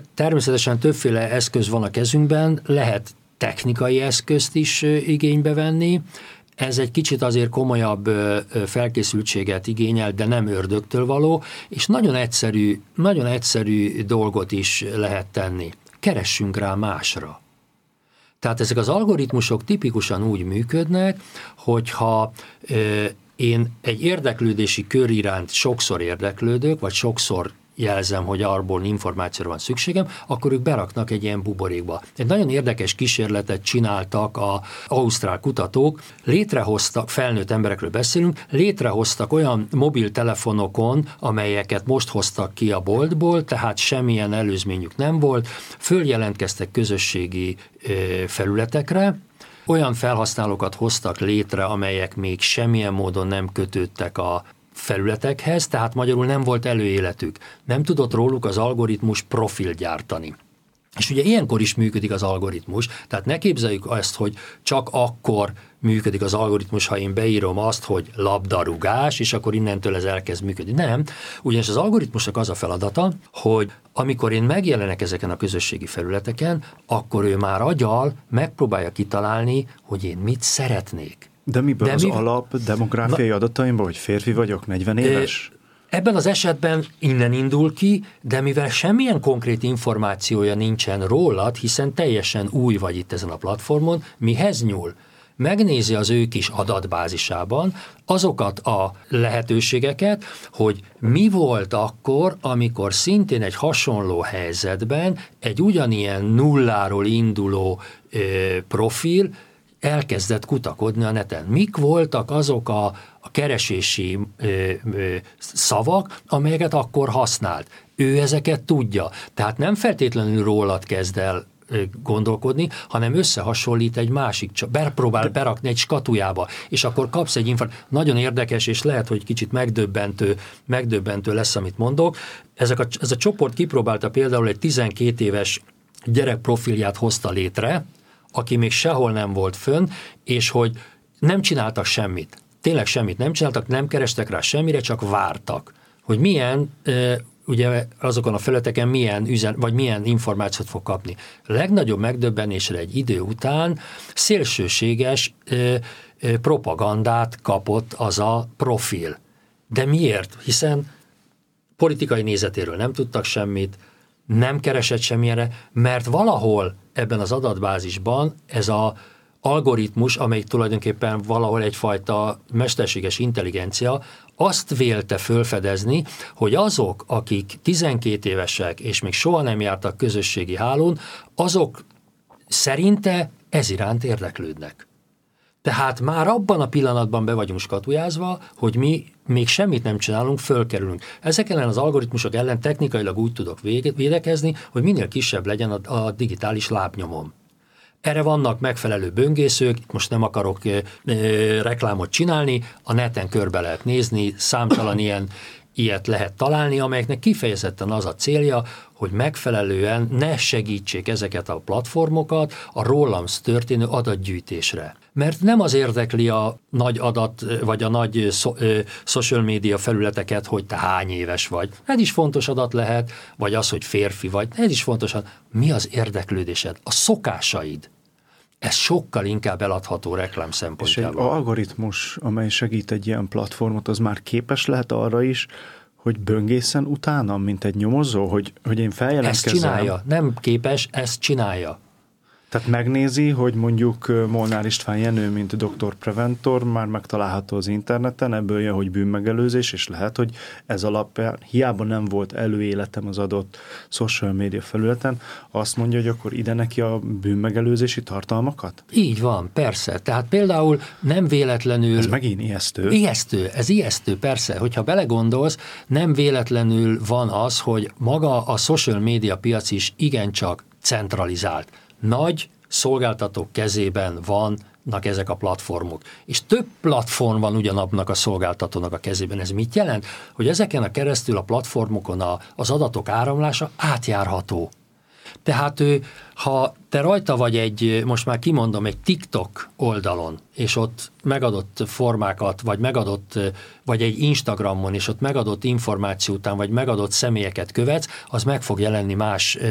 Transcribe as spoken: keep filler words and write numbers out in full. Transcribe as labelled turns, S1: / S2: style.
S1: természetesen többféle eszköz van a kezünkben, lehet technikai eszközt is igénybe venni, ez egy kicsit azért komolyabb felkészültséget igényel, de nem ördögtől való, és nagyon egyszerű, nagyon egyszerű dolgot is lehet tenni. Keressünk rá másra. Tehát ezek az algoritmusok tipikusan úgy működnek, hogyha ö, én egy érdeklődési kör iránt sokszor érdeklődök, vagy sokszor jelzem, hogy arról információra van szükségem, akkor ők beraknak egy ilyen buborékba. Egy nagyon érdekes kísérletet csináltak az ausztrál kutatók, létrehoztak, felnőtt emberekről beszélünk, létrehoztak olyan mobiltelefonokon, amelyeket most hoztak ki a boltból, tehát semmilyen előzményük nem volt, följelentkeztek közösségi ö, felületekre, olyan felhasználókat hoztak létre, amelyek még semmilyen módon nem kötődtek a felületekhez, tehát magyarul nem volt előéletük. Nem tudott róluk az algoritmus profil gyártani. És ugye ilyenkor is működik az algoritmus, tehát ne képzeljük azt, hogy csak akkor működik az algoritmus, ha én beírom azt, hogy labdarúgás, és akkor innentől ez elkezd működni. Nem, ugyanis az algoritmusnak az a feladata, hogy amikor én megjelenek ezeken a közösségi felületeken, akkor ő már agyal megpróbálja kitalálni, hogy én mit szeretnék.
S2: De miből
S1: De
S2: az
S1: mi...
S2: alap demográfiai Na... adataimból, hogy férfi vagyok, negyven éves?
S1: Ebben az esetben innen indul ki, de mivel semmilyen konkrét információja nincsen rólad, hiszen teljesen új vagy itt ezen a platformon, mihez nyúl? Megnézi az ő kis adatbázisában azokat a lehetőségeket, hogy mi volt akkor, amikor szintén egy hasonló helyzetben egy ugyanilyen nulláról induló ö, profil elkezdett kutakodni a neten. Mik voltak azok a, a keresési ö, ö, szavak, amelyeket akkor használt? Ő ezeket tudja. Tehát nem feltétlenül rólad kezd el ö, gondolkodni, hanem összehasonlít egy másik, bepróbál berakni egy skatujába, és akkor kapsz egy információt. Nagyon érdekes, és lehet, hogy kicsit megdöbbentő, megdöbbentő lesz, amit mondok. Ezek a, ez a csoport kipróbálta például egy tizenkét éves gyerek profilját hozta létre, aki még sehol nem volt fönn, és hogy nem csináltak semmit. Tényleg semmit nem csináltak, nem kerestek rá semmire, csak vártak. Hogy milyen, ugye azokon a felületeken milyen üzen, vagy milyen információt fog kapni. A legnagyobb megdöbbenésre egy idő után szélsőséges propagandát kapott az a profil. De miért? Hiszen politikai nézetéről nem tudtak semmit, nem keresett semmilyenre, mert valahol ebben az adatbázisban ez az algoritmus, amely tulajdonképpen valahol egyfajta mesterséges intelligencia, azt vélte fölfedezni, hogy azok, akik tizenkét évesek, és még soha nem jártak közösségi hálón, azok szerinte ez iránt érdeklődnek. Tehát már abban a pillanatban be vagyunk skatujázva, hogy mi még semmit nem csinálunk, fölkerülünk. Ezek ellen az algoritmusok ellen technikailag úgy tudok védekezni, hogy minél kisebb legyen a, a digitális lábnyomom. Erre vannak megfelelő böngészők, most nem akarok e, e, reklámot csinálni, a neten körbe lehet nézni, számtalan ilyen, ilyet lehet találni, amelyeknek kifejezetten az a célja, hogy megfelelően ne segítsék ezeket a platformokat a rólam történő adatgyűjtésre. Mert nem az érdekli a nagy adat, vagy a nagy szo, ö, social media felületeket, hogy te hány éves vagy. Ez is fontos adat lehet, vagy az, hogy férfi vagy. Ez is fontos. Mi az érdeklődésed? A szokásaid. Ez sokkal inkább eladható reklám szempontjából.
S2: És egy algoritmus, amely segít egy ilyen platformot, az már képes lehet arra is, hogy böngészen utána, mint egy nyomozó, hogy, hogy én feljelentkezzem.
S1: Ezt csinálja. Nem képes, ezt csinálja.
S2: Tehát megnézi, hogy mondjuk Molnár István Jenő, mint doktor Preventor már megtalálható az interneten, ebből jön, hogy bűnmegelőzés, és lehet, hogy ez alapján, hiába nem volt előéletem az adott social media felületen, azt mondja, hogy akkor ide neki a bűnmegelőzési tartalmakat?
S1: Így van, persze. Tehát például nem véletlenül...
S2: Ez megint ijesztő.
S1: Ijesztő, ez ijesztő, persze. Hogyha belegondolsz, nem véletlenül van az, hogy maga a social media piac is igencsak centralizált. Nagy szolgáltatók kezében vannak ezek a platformok. És több platform van ugyanabnak a szolgáltatónak a kezében. Ez mit jelent? Hogy ezeken a keresztül a platformokon a, az adatok áramlása átjárható. Tehát ő, ha te rajta vagy egy, most már kimondom, egy TikTok oldalon, és ott megadott formákat, vagy megadott, vagy egy Instagramon, és ott megadott információ után, vagy megadott személyeket követsz, az meg fog jelenni más